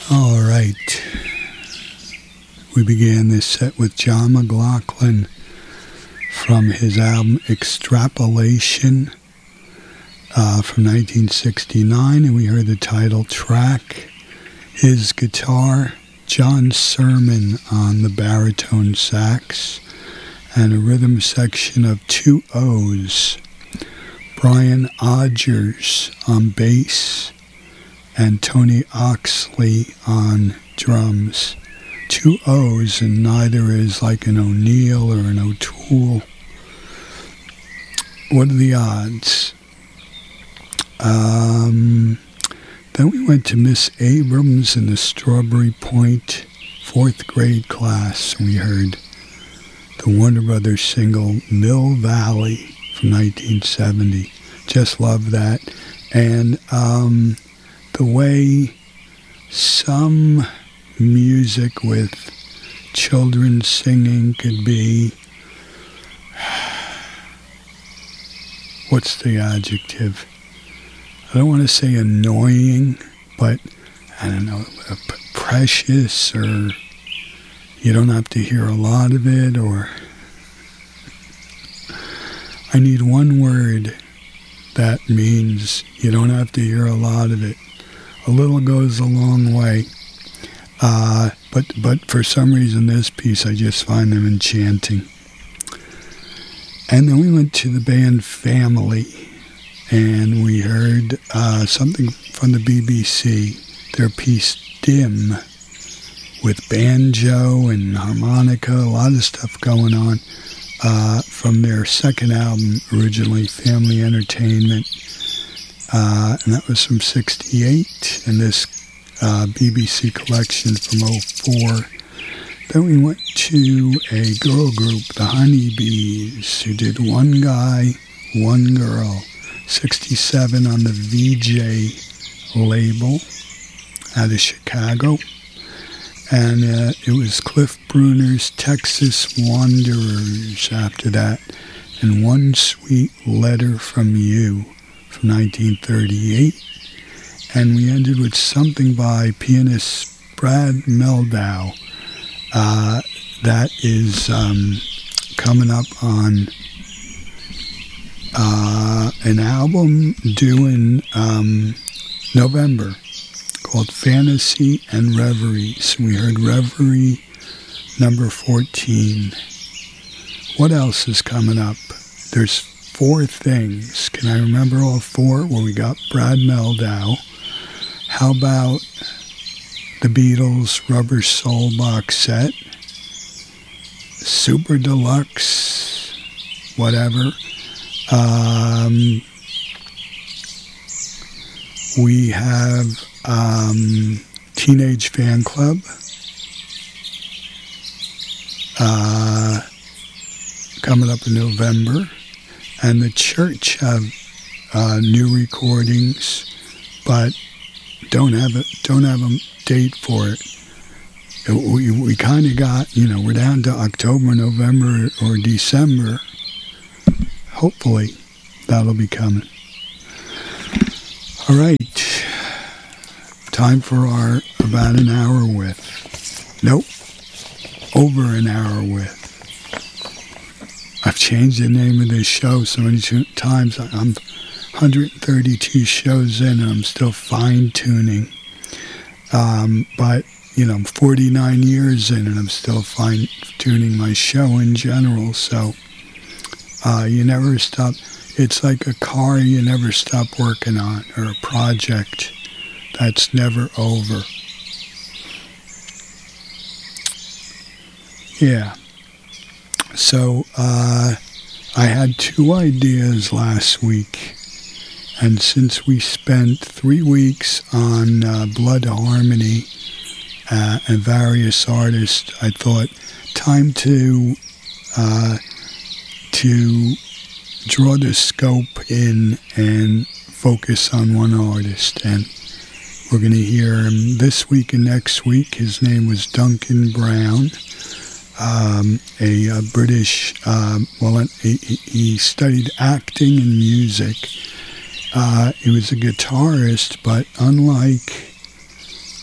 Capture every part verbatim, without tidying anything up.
All right. We began this set with John McLaughlin from his album Extrapolation uh, from nineteen sixty-nine, and we heard the title track. His guitar, John Sermon on the baritone sax, and a rhythm section of two O's. Brian Odgers on bass, and Tony Oxley on drums. Two O's, and neither is like an O'Neill or an O'Toole. What are the odds? Um, then we went to Miss Abrams in the Strawberry Point fourth grade class, and we heard the Warner Brothers single Mill Valley from nineteen seventy. Just love that. And um, the way some music with children singing could be, what's the adjective? I don't want to say annoying, but I don't know, precious, or you don't have to hear a lot of it, or I need one word that means you don't have to hear a lot of it. A little goes a long way. Uh, but but for some reason this piece, I just find them enchanting. And then we went to the band Family, and we heard uh, something from the B B C, their piece Dim, with banjo and harmonica, a lot of stuff going on, uh, from their second album, originally Family Entertainment, uh, and that was from sixty-eight, and this uh, B B C collection from oh four. Then we went to a girl group, the Honeybees, who did One Guy, One Girl, sixty-seven on the V J label out of Chicago. And uh, it was Cliff Bruner's Texas Wanderers after that, and One Sweet Letter from You from nineteen thirty-eight. And we ended with something by pianist Brad Meldau. Uh, that is um, coming up on uh, an album due in um, November called Fantasy and Reveries. We heard Reverie number fourteen. What else is coming up? There's four things. Can I remember all four? Well, we got Brad Meldau. How about the Beatles Rubber Soul box set? Super Deluxe, whatever. Um, we have um, Teenage Fan Club. Uh, coming up in November. And the Church have uh, new recordings, but don't have a don't have a date for it. We we kind of got, you know, we're down to October, November, or December. Hopefully, that'll be coming. All right, time for our about an hour with. Nope, over an hour with. I've changed the name of this show so many times. I'm one hundred thirty-two shows in, and I'm still fine-tuning. Um, but, you know, I'm forty-nine years in, and I'm still fine-tuning my show in general. So uh, you never stop. It's like a car you never stop working on, or a project that's never over. Yeah. So uh, I had two ideas last week, and since we spent three weeks on uh, Blood Harmony uh, and various artists, I thought time to uh, to draw the scope in and focus on one artist. And we're going to hear him this week and next week. His name was Duncan Brown. Um, a, a British, um, well, he, he studied acting and music. Uh, he was a guitarist, but unlike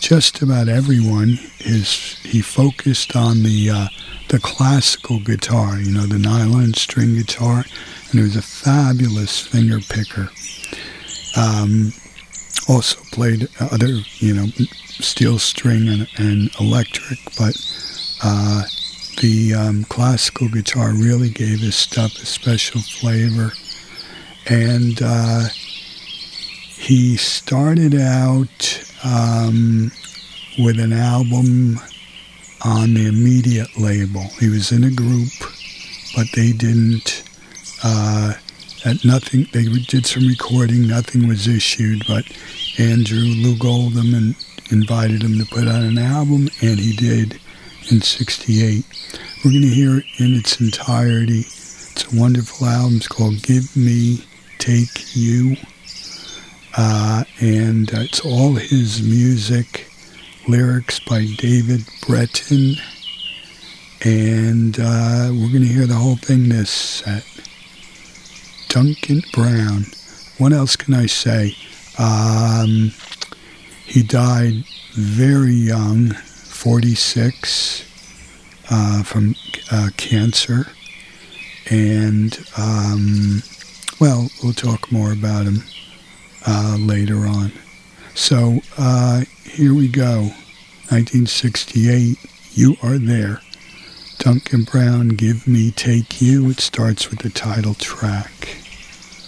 just about everyone, is he focused on the uh, the classical guitar, you know, the nylon string guitar, and he was a fabulous finger picker. Um, also played other, you know, steel string and, and electric, but uh, the um, classical guitar really gave his stuff a special flavor. And uh, he started out um, with an album on the Immediate label. He was in a group, but they didn't, uh, at nothing, they did some recording, nothing was issued, but Andrew Lou Goldham and invited him to put out an album, and he did in sixty-eight. We're going to hear it in its entirety. It's a wonderful album. It's called Give Me, Take You, uh, and uh, it's all his music. Lyrics by David Breton, and uh, we're going to hear the whole thing this set. Duncan Brown. What else can I say? Um, he died very young, forty-six, uh, from uh, cancer, and um, well, we'll talk more about him uh, later on. So uh, here we go, nineteen sixty-eight, You Are There. Duncan Brown, Give Me, Take You. It starts with the title track.